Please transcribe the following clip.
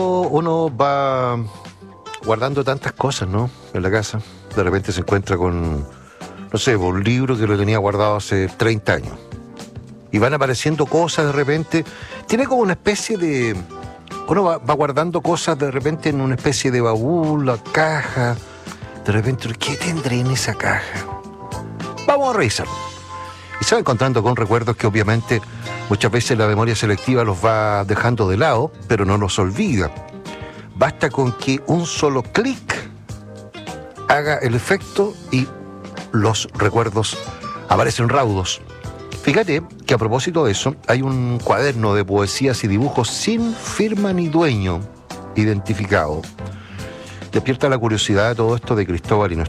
Uno va guardando tantas cosas, ¿no? En la casa. De repente se encuentra con, no sé, un libro que lo tenía guardado hace 30 años. Y van apareciendo cosas de repente. Tiene como una especie de... Uno va guardando cosas de repente en una especie de baúl, la caja. De repente, ¿qué tendré en esa caja? Vamos a revisarlo. Y se va encontrando con recuerdos que obviamente muchas veces la memoria selectiva los va dejando de lado, pero no los olvida. Basta con que un solo clic haga el efecto y los recuerdos aparecen raudos. Fíjate que a propósito de eso, hay un cuaderno de poesías y dibujos sin firma ni dueño identificado. Despierta la curiosidad de todo esto de Cristóbal y nuestro